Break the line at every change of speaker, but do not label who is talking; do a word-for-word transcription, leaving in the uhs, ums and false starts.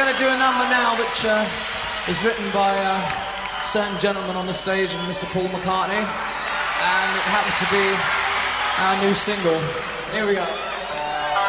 going to do a number now which uh, is written by a certain gentleman on the stage, and Mister Paul McCartney, and it happens to be our new single. Here we go.